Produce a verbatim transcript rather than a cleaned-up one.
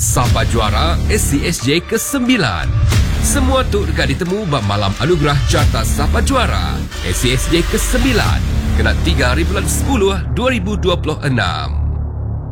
Sapa Juara S C S J kesembilan. Semua tu dekat ditemu bab malam anugerah carta Sapa Juara S C S J kesembilan. Kena tiga hari bulan sepuluh dua ribu dua puluh enam.